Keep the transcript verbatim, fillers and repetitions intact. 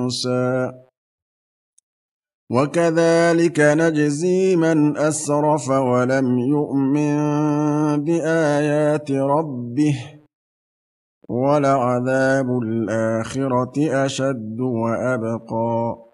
مُوسَى وَكَذَلِكَ نَجْزِي مَنْ أَسْرَفَ وَلَمْ يُؤْمِنْ بِآيَاتِ رَبِّهِ وَلَعَذَابُ الْآخِرَةِ أَشَدُّ وَأَبْقَىٰ